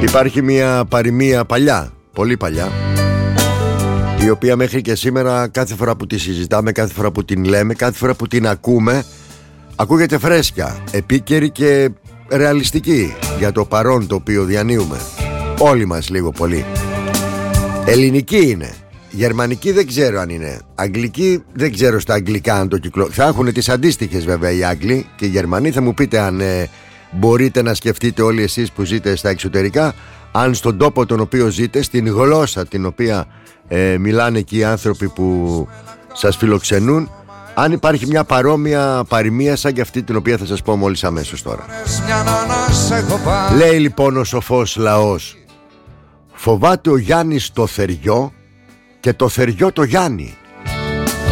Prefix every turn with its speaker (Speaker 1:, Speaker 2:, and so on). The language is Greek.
Speaker 1: Υπάρχει μια παροιμία παλιά, πολύ παλιά, η οποία μέχρι και σήμερα κάθε φορά που τη συζητάμε, κάθε φορά που την λέμε, κάθε φορά που την ακούμε, ακούγεται φρέσκια, επίκαιρη και ρεαλιστική για το παρόν το οποίο διανύουμε όλοι μας λίγο πολύ. Ελληνική είναι, γερμανική δεν ξέρω αν είναι, αγγλική δεν ξέρω στα αγγλικά αν το κυκλο... Θα έχουν τις αντίστοιχες βέβαια οι Άγγλοι και οι Γερμανοί. Θα μου πείτε αν μπορείτε να σκεφτείτε όλοι εσείς που ζείτε στα εξωτερικά, αν στον τόπο τον οποίο ζείτε, στην γλώσσα την οποία μιλάνε εκεί οι άνθρωποι που σας φιλοξενούν, αν υπάρχει μια παρόμοια παροιμία σαν και αυτή την οποία θα σας πω μόλις αμέσως τώρα. Λέει λοιπόν ο σοφός λαός: φοβάται ο Γιάννης το θεριό και το θεριό το Γιάννη.